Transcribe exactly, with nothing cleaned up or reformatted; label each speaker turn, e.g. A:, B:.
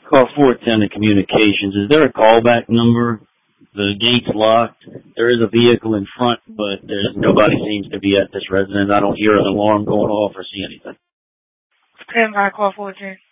A: Call four ten to communications. Is there a callback number? The gate's locked. There is a vehicle in front, but there's nobody seems to be at this residence. I don't hear an alarm going off or see anything.
B: Stand by, call four ten.